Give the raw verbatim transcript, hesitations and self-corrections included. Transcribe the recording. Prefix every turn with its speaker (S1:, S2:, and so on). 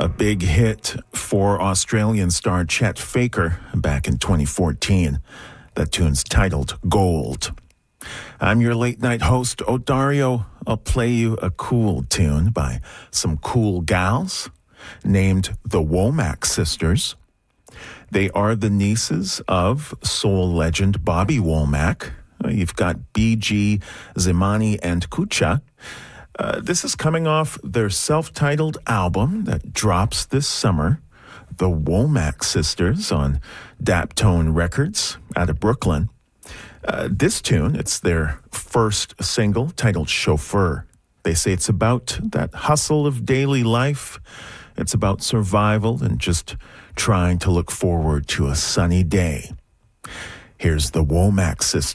S1: A big hit for Australian star Chet Faker back in twenty fourteen. That tune's titled Gold. I'm your late-night host, Odario. I'll play you a cool tune by some cool gals named the Womack Sisters. They are the nieces of soul legend Bobby Womack. You've got B G, Zimani, and Kucha. Uh, this is coming off their self-titled album that drops this summer, The Womack Sisters, on Daptone Records out of Brooklyn. Uh, this tune, it's their first single, titled Chauffeur. They say it's about that hustle of daily life. It's about survival and just trying to look forward to a sunny day. Here's the Womack Sisters.